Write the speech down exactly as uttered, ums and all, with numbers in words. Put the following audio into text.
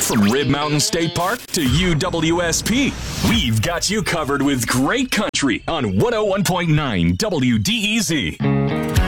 From Rib Mountain State Park to U W S P, we've got you covered with great country on one oh one point nine W D E Z.